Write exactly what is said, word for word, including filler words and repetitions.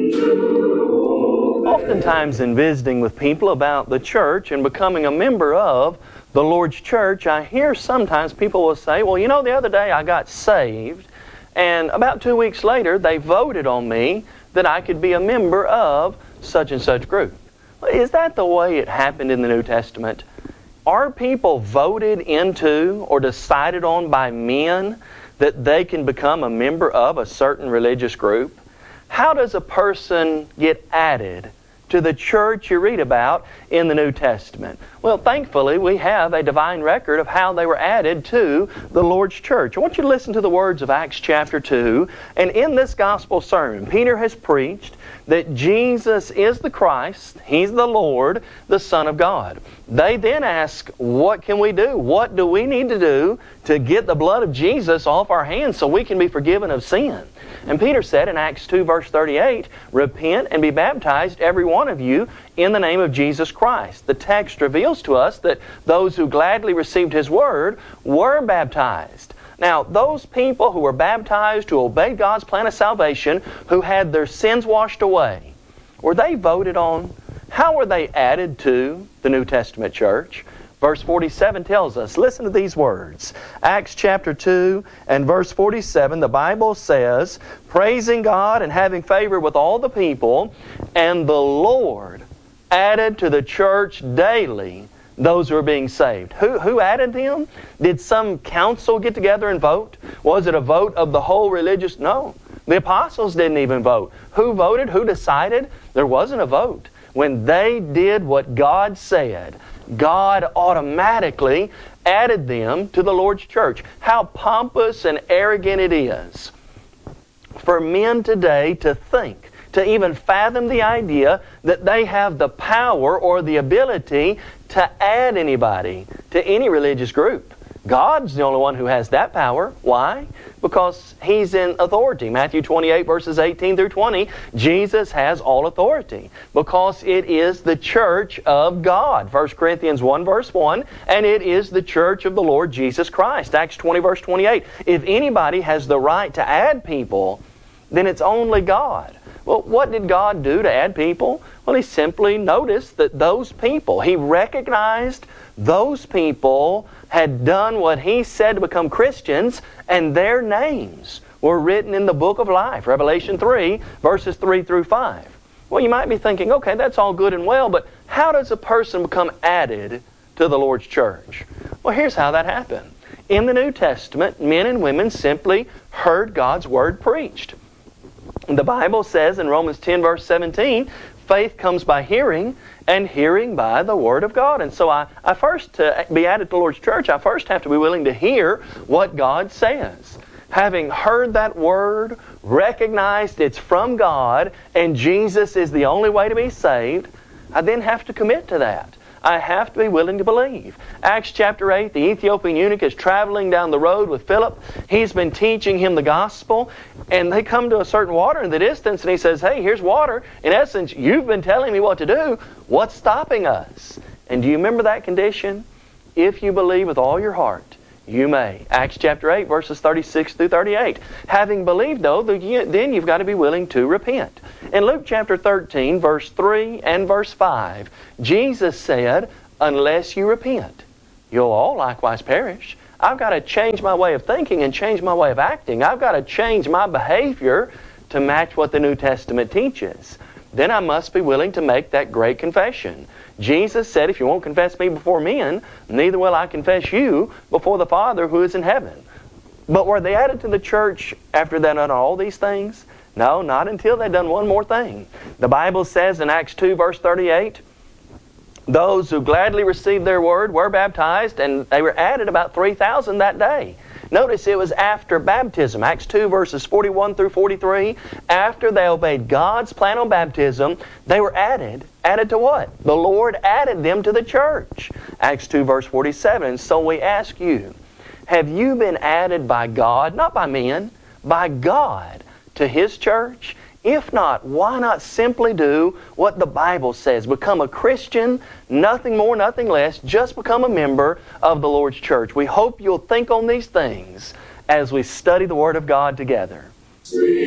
Oftentimes in visiting with people about the church and becoming a member of the Lord's church, I hear sometimes people will say, well, you know, the other day I got saved, and about two weeks later they voted on me that I could be a member of such and such group. Is that the way it happened in the New Testament? Are people voted into or decided on by men that they can become a member of a certain religious group? How does a person get added to the church you read about in the New Testament? Well, thankfully, we have a divine record of how they were added to the Lord's church. I want you to listen to the words of Acts chapter two. And in this gospel sermon, Peter has preached that Jesus is the Christ, He's the Lord, the Son of God. They then ask, what can we do? What do we need to do to get the blood of Jesus off our hands so we can be forgiven of sin? And Peter said in Acts two verse thirty-eight, repent and be baptized, every one of you, in the name of Jesus Christ. The text reveals to us that those who gladly received His Word were baptized. Now, those people who were baptized, who obeyed God's plan of salvation, who had their sins washed away, were they voted on? How were they added to the New Testament church? Verse forty-seven tells us, listen to these words. Acts chapter two and verse forty-seven, the Bible says, praising God and having favor with all the people, and the Lord added to the church daily those who are being saved. Who, who added them? Did some council get together and vote? Was it a vote of the whole religious? No. The apostles didn't even vote. Who voted? Who decided? There wasn't a vote. When they did what God said, God automatically added them to the Lord's church. How pompous and arrogant it is for men today to think, to even fathom the idea that they have the power or the ability to add anybody to any religious group. God's the only one who has that power. Why? Because He's in authority. Matthew twenty-eight verses eighteen through twenty, Jesus has all authority because it is the church of God. First Corinthians one verse one, and it is the church of the Lord Jesus Christ. Acts twenty verse twenty-eight. If anybody has the right to add people, then it's only God. Well, what did God do to add people? Well, He simply noticed that those people, He recognized those people had done what He said to become Christians, and their names were written in the book of life. Revelation three, verses three through five. Well, you might be thinking, okay, that's all good and well, but how does a person become added to the Lord's church? Well, here's how that happened. In the New Testament, men and women simply heard God's Word preached. The Bible says in Romans ten verse seventeen, faith comes by hearing, and hearing by the Word of God. And so I, I first, to be added to the Lord's church, I first have to be willing to hear what God says. Having heard that Word, recognized it's from God, and Jesus is the only way to be saved, I then have to commit to that. I have to be willing to believe. Acts chapter eight, the Ethiopian eunuch is traveling down the road with Philip. He's been teaching him the gospel, and they come to a certain water in the distance, and he says, hey, here's water. In essence, you've been telling me what to do. What's stopping us? And do you remember that condition? If you believe with all your heart, you may. Acts chapter eight, verses thirty-six through thirty-eight. Having believed, though, then you've got to be willing to repent. In Luke chapter thirteen, verse three and verse five, Jesus said, unless you repent, you'll all likewise perish. I've got to change my way of thinking and change my way of acting. I've got to change my behavior to match what the New Testament teaches. Then I must be willing to make that great confession. Jesus said, if you won't confess me before men, neither will I confess you before the Father who is in heaven. But were they added to the church after they'd done all these things? No, not until they'd done one more thing. The Bible says in Acts two verse thirty-eight, those who gladly received their word were baptized, and they were added about three thousand that day. Notice it was after baptism. Acts two verses forty-one through forty-three. After they obeyed God's plan on baptism, they were added. Added to what? The Lord added them to the church. Acts two verse forty-seven. And so we ask you, have you been added by God, not by men, by God, to His church? If not, why not simply do what the Bible says? Become a Christian, nothing more, nothing less. Just become a member of the Lord's church. We hope you'll think on these things as we study the Word of God together.